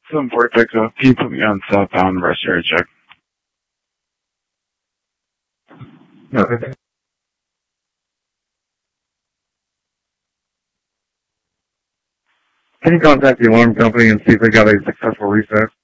Some Vortex, can you put me on southbound rush area check? Okay. Can you contact the alarm company and see if they got a successful reset?